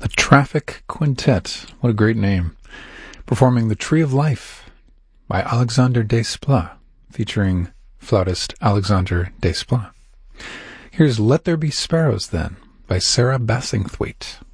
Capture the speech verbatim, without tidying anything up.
The Traffic Quintet, what a great name, performing The Tree of Life by Alexandre Desplat, featuring flautist Alexandre Desplat. Here's Let There Be Sparrows, then, by Sarah Bassingthwaite.